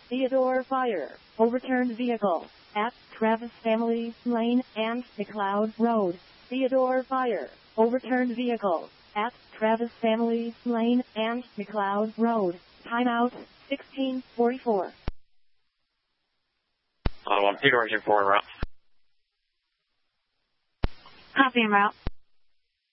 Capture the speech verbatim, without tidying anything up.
Theodore Fire, overturned vehicle, at Travis Family Lane and McLeod Road. Theodore Fire, overturned vehicle, at Travis Family Lane and McLeod Road. Timeout, sixteen forty-four. Uh, one, Theodore, two four, route. Copy en route.